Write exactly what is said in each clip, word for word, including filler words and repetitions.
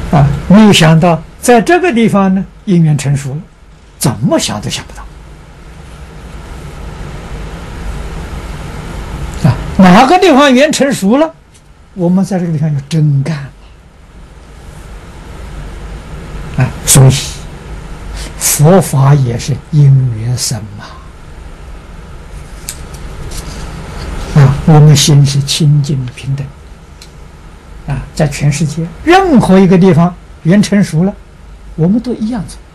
啊，没有想到在这个地方呢，因缘成熟了，怎么想都想不到。啊，哪个地方缘成熟了，我们在这个地方就真干了。啊，所以佛法也是因缘生嘛。啊，我们心是清净平等。啊，在全世界任何一个地方缘成熟了，我们都一样做。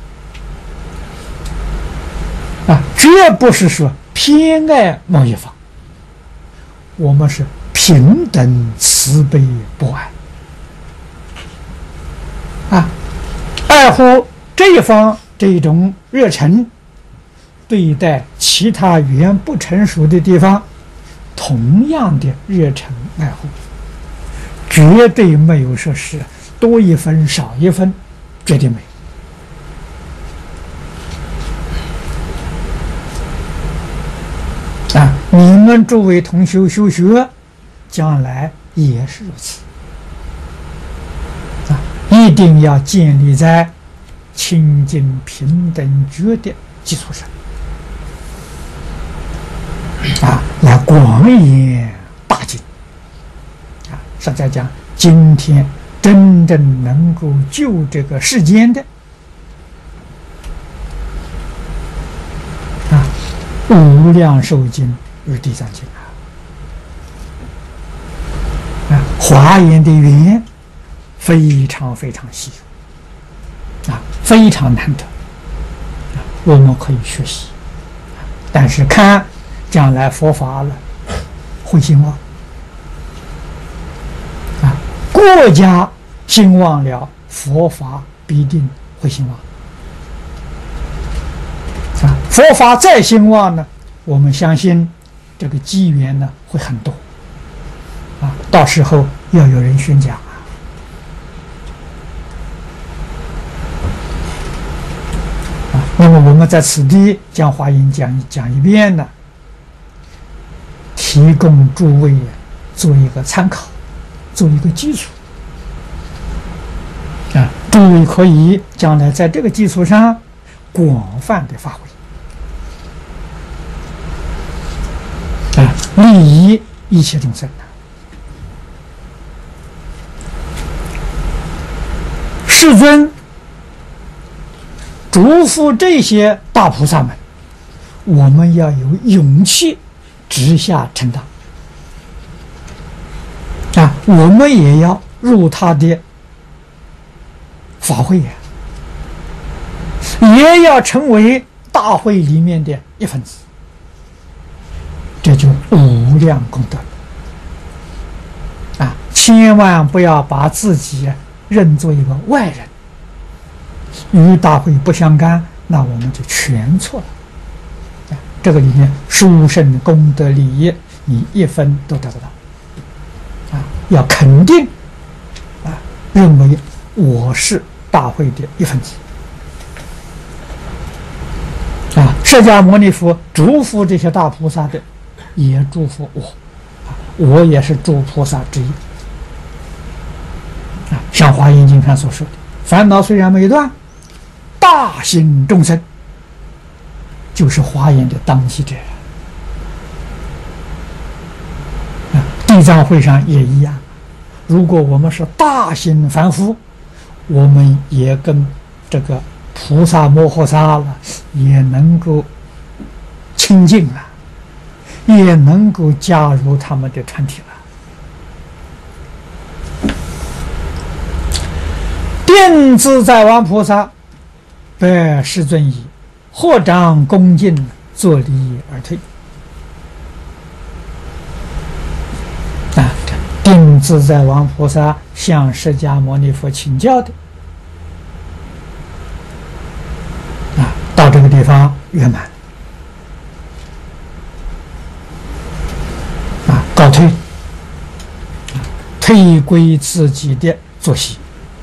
啊，绝不是说偏爱某一方，我们是平等慈悲博爱。啊，爱护这一方这一种热忱，对待其他缘不成熟的地方，同样的热忱爱护。绝对没有说是多一分少一分，绝对没有。啊，你们诸位同修修学，将来也是如此。啊，一定要建立在清净平等觉的基础上。啊，来广演大经。实在讲，今天真正能够救这个世间的啊，无量寿经与地藏经啊，啊，华严的缘非常非常稀有啊，非常难得啊，我们可以学习，但是看将来佛法了会兴旺。国家兴旺了，佛法必定会兴旺。啊，佛法再兴旺呢，我们相信这个机缘呢会很多。啊，到时候要有人宣讲啊。啊，那么我们在此地将华严讲讲一遍呢，提供诸位做一个参考。做一个基础啊，诸位可以将来在这个基础上广泛的发挥啊，利益一切众生。世尊嘱咐这些大菩萨们，我们要有勇气直下承担。啊，我们也要入他的法会呀，也要成为大会里面的一份子，这就无量功德啊！千万不要把自己认作一个外人，与大会不相干，那我们就全错了。啊，这个里面殊胜功德利益，你一分都得不到。啊，要肯定啊，认为我是大会的一份子啊。释迦牟尼佛祝福这些大菩萨的，也祝福我，啊，我也是诸菩萨之一啊。像《华严经》上所说的，烦恼虽然没断，大行众生就是华严的当机者。地藏会上也一样，如果我们是大行凡夫，我们也跟这个菩萨摩诃萨了，也能够亲近了，也能够加入他们的团体了。电自在王菩萨拜世尊矣，合掌恭敬，作礼而退。定自在王菩萨向释迦牟尼佛请教的啊，到这个地方圆满啊，告退，退归自己的作息。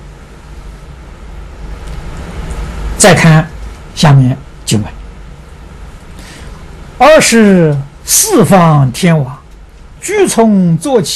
再看下面经文：二是四方天王，俱从坐起。